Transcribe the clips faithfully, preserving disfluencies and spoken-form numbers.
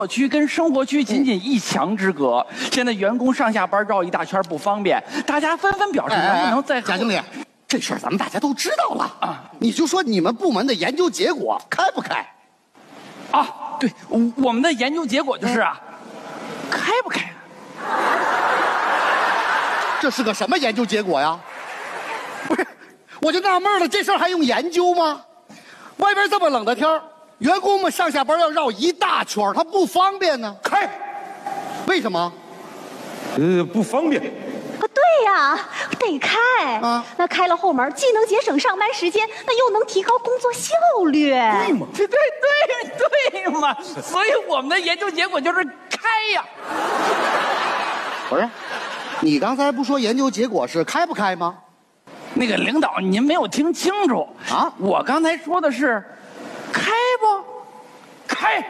小区跟生活区仅仅一墙之隔，现在员工上下班绕一大圈不方便，大家纷纷表示能不能再…… 贾经理，这事儿咱们大家都知道了啊，你就说你们部门的研究结果开不开？ 啊，对，我们的研究结果就是啊，开不开？ 这是个什么研究结果呀？不是，我就纳闷了，这事儿还用研究吗？外边这么冷的天儿。员工们上下班要绕一大圈，他不方便呢。 开， 为什么？ 呃，不方便。 啊，对呀，得开啊。 那开了后门，既能节省上班时间，那又能提高工作效率。 对嘛？ 对对对对嘛！所以我们的研究结果就是开呀。 不是，你刚才不说研究结果是开不开吗？ 那个领导，您没有听清楚啊！ 我刚才说的是。开不？开，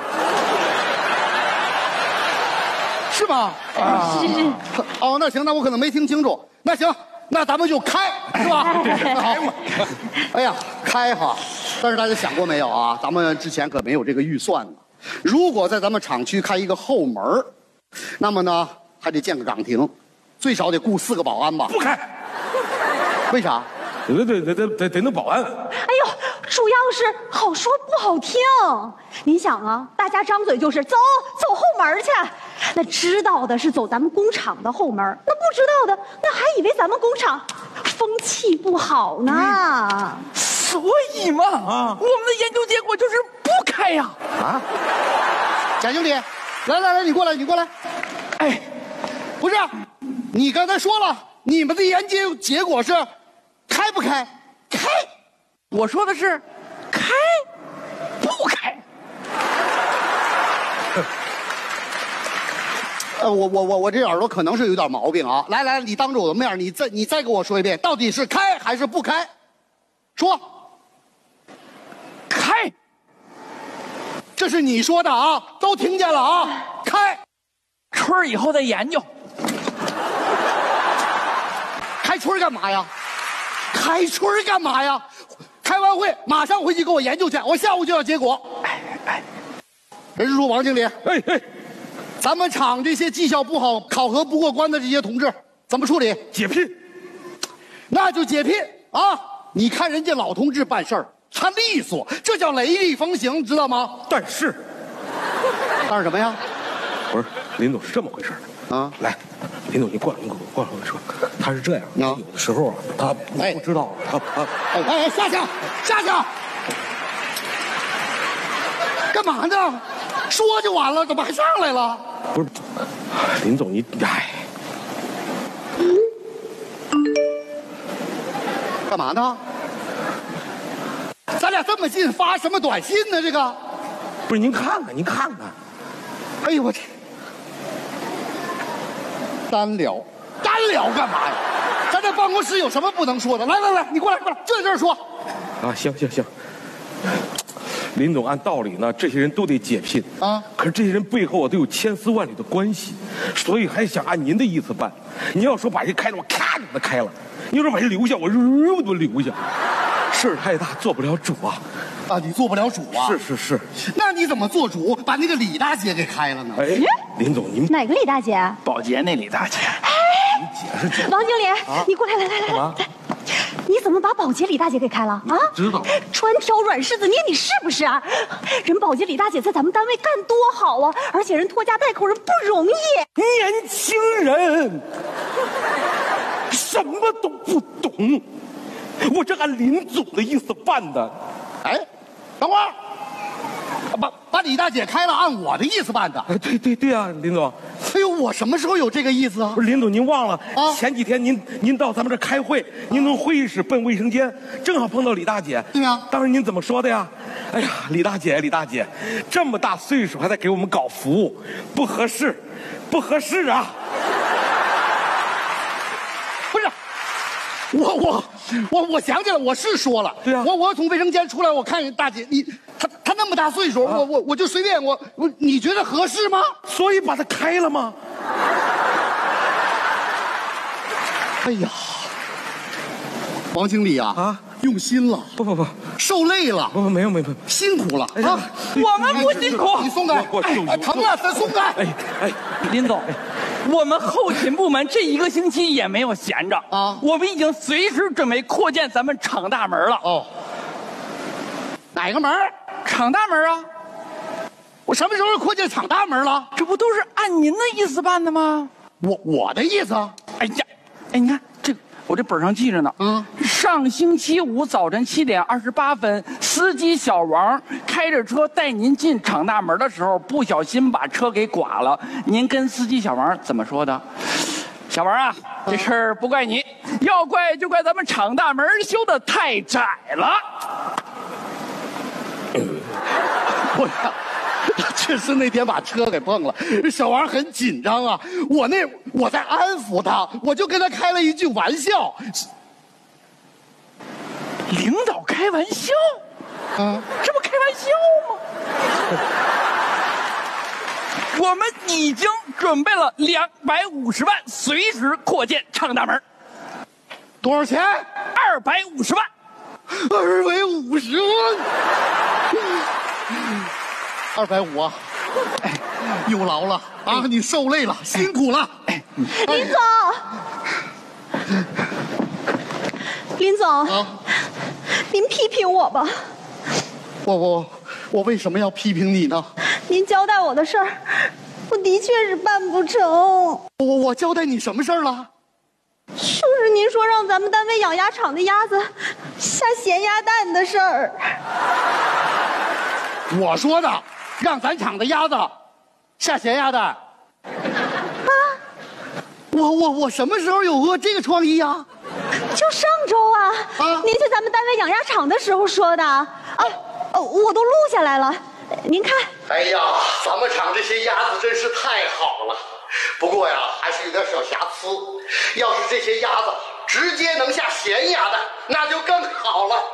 是吗？ 啊，是是。 哦，那行，那我可能没听清楚。那行，那咱们就开，是吧？好。哎呀，开哈！但是大家想过没有啊？咱们之前可没有这个预算呢。如果在咱们厂区开一个后门，那么呢，还得建个岗亭，最少得雇四个保安吧？ 不开。 为啥？ 得得得得得得那保安。 哎呦，主要是好说不好听。您想啊，大家张嘴就是走走后门去，那知道的是走咱们工厂的后门，那不知道的那还以为咱们工厂风气不好呢。嗯、 所以嘛，啊，我们的研究结果就是不开呀。 啊，贾经理，来来来，你过来，你过来。哎，不是，你刚才说了，你们的研究结果是开不开？开。 我说的是，开，不开。 呃，我我我我这耳朵可能是有点毛病啊！来来，你当着我的面，你再你再给我说一遍，到底是开还是不开？说。 开。 这是你说的啊，都听见了啊！开。 春儿以后再研究。 开春干嘛呀？开春干嘛呀？开完会马上回去给我研究去，我下午就要结果。哎哎，人事处王经理， 哎哎， 咱们厂这些绩效不好、考核不过关的这些同志怎么处理？ 解聘。 那就解聘啊！你看人家老同志办事儿，他利索，这叫雷厉风行，知道吗？ 但是， 但是什么呀？ 不是，林总是这么回事的啊！来，林总，你过来，你过来，过来，我说，他是这样，啊、有的时候啊，他不知道，他他， 哎哎，下去，下去，干嘛呢？说就完了，怎么还上来了？ 不是，林总，你哎， 干嘛呢？咱俩这么近，发什么短信呢？这个， 不是您看看，您看看， 哎呦我去！单聊，单聊干嘛呀？咱这办公室有什么不能说的？来来来，你过来过来，就在这儿说。 啊，行行行。林总，按道理呢，这些人都得解聘啊。可是这些人背后啊，都有千丝万缕的关系，所以还想按您的意思办。您要说把人开了，我咔就把他开了；你要说把人留下，我肉都留下。事儿太大，做不了主啊。 啊，你做不了主啊？ 是是是。 那你怎么做主，把那个李大姐给开了呢？ 哎，林总，您哪个李大姐？ 保洁那李大姐。 哎， 你解释解释。 王经理，啊、你过来，来来来来来。你怎么把保洁李大姐给开了啊？ 知道， 专挑软柿子捏，你是不是啊？人保洁李大姐在咱们单位干多好啊，而且人拖家带口，人不容易。 年轻人什么都不懂，我这按林总的意思办的。 哎，等会儿，把把李大姐开了，按我的意思办的。 哎，对对对啊，林总。 哎呦，我什么时候有这个意思啊？ 不是林总，您忘了啊？前几天您您到咱们这开会，您从会议室奔卫生间，正好碰到李大姐。 对呀。 当时您怎么说的呀？哎呀，李大姐，李大姐，这么大岁数还在给我们搞服务，不合适，不合适啊！ 不是，我我我我想起来，我是说了。 对啊。 我我从卫生间出来，我看见大姐，你她她那么大岁数，啊、我我我就随便我我，你觉得合适吗？ 所以把她开了吗？ 哎呀，王经理啊， 啊， 用心了， 不不不， 受累了， 不不没有没有， 辛苦了啊！ 我们不辛苦， 你松开， 我哎，疼了，咱松开。 哎哎， 林总，我们后勤部门这一个星期也没有闲着啊， 我们已经随时准备扩建咱们厂大门了。 哦，哪个门？ 厂大门啊！ 我什么时候扩建厂大门了？ 这不都是按您的意思办的吗？ 我我的意思？ 哎呀，哎，你看这我这本上记着呢。 嗯， 上星期五早晨七点二十八分，司机小王开着车带您进厂大门的时候，不小心把车给剐了。您跟司机小王怎么说的？小王啊，这事儿不怪你，要怪就怪咱们厂大门修的太窄了。 我呀，确实那天把车给碰了，小王很紧张啊。我那我在安抚他，我就跟他开了一句玩笑。 领导开玩笑？ 啊， 这不开玩笑吗？我们已经准备了两百五十万，随时扩建厂大门。 多少钱？ 二百五十万。 二百五十万。二百五啊！哎，有劳了啊！你受累了，辛苦了。哎， 林总，林总，啊，您批评我吧。 我我我为什么要批评你呢？ 您交代我的事儿，我的确是办不成。 我我交代你什么事儿了？ 就是您说让咱们单位养鸭场的鸭子下咸鸭蛋的事儿。 我说的，让咱厂的鸭子下咸鸭蛋。啊！我我我什么时候有过这个创意呀？ 就上周啊，啊您去咱们单位养鸭场的时候说的啊，呃，我都录下来了，您看。 哎呀，咱们厂这些鸭子真是太好了，不过呀，还是有点小瑕疵。要是这些鸭子直接能下咸鸭蛋，那就更好了。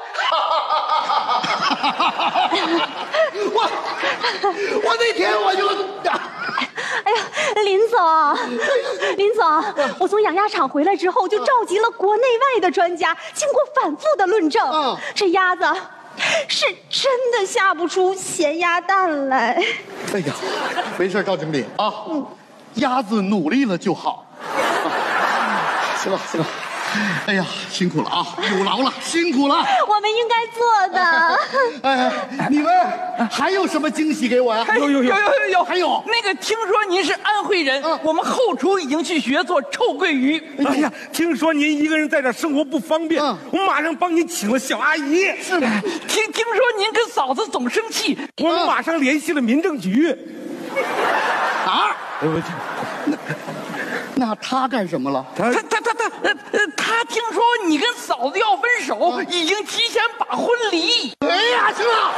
我我那天我就， 哎呀，林总，林总，我从养鸭场回来之后，就召集了国内外的专家，经过反复的论证，嗯，这鸭子是真的下不出咸鸭蛋来。 哎呀，没事，赵经理啊，嗯，鸭子努力了就好。行了行了。哎呀，辛苦了啊，有劳了，辛苦了。 我们应该做的。 哎，你们还有什么惊喜给我呀？ 有有有有有有， 还有那个，听说您是安徽人，嗯、我们后厨已经去学做臭鳜鱼。 哎呀，听说您一个人在这生活不方便，嗯、我马上帮您请了小阿姨。 是的， 听听说您跟嫂子总生气， 我们马上联系了民政局。 啊？ 哎我那那他干什么了？ 他他他他呃呃，他听说你跟嫂子要分手，啊、已经提前把婚离。 哎呀，行了，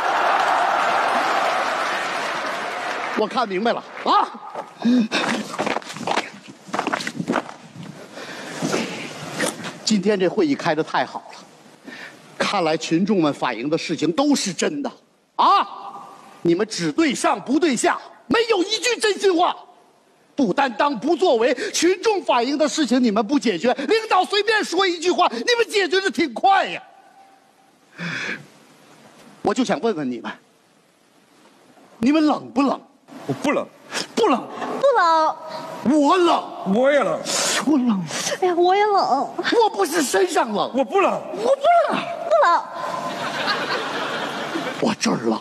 我看明白了啊！今天这会议开得太好了，看来群众们反映的事情都是真的啊！你们只对上不对下，没有一句真心话。不担当不作为，群众反映的事情你们不解决，领导随便说一句话，你们解决的挺快呀。我就想问问你们，你们冷不冷？ 我不冷， 不冷， 不冷。 我冷， 我也冷， 我冷。 哎呀，我也冷。 我不是身上冷， 我不冷， 我不冷， 不冷。 我这儿冷。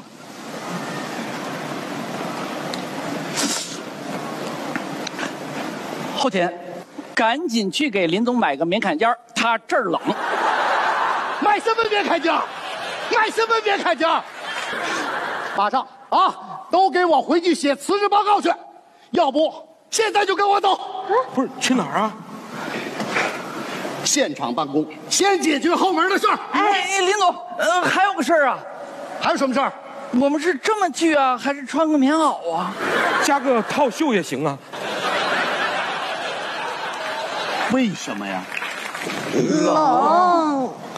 后勤，赶紧去给林总买个棉坎肩，他这儿冷。 买什么棉坎肩？买什么棉坎肩？马上啊，都给我回去写辞职报告去，要不现在就跟我走。 不是去哪儿啊？ 现场办公，先解决后门的事儿。 哎，林总，呃，还有个事儿啊。 还有什么事儿？ 我们是这么去啊，还是穿个棉袄啊？ 加个套袖也行啊。 为什么呀？ 冷。